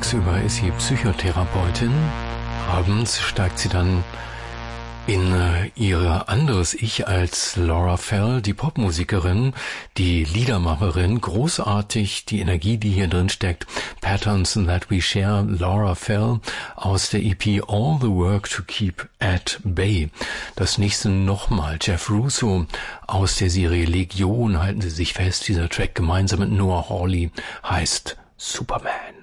Tagsüber ist sie Psychotherapeutin. Abends steigt sie dann in ihr anderes Ich als Laura Fell, die Popmusikerin, die Liedermacherin. Großartig die Energie, die hier drin steckt. Patterns That We Share, Laura Fell aus der EP All the Work to Keep at Bay. Das nächste nochmal Jeff Russo aus der Serie Legion. Halten Sie sich fest, dieser Track gemeinsam mit Noah Hawley heißt Superman.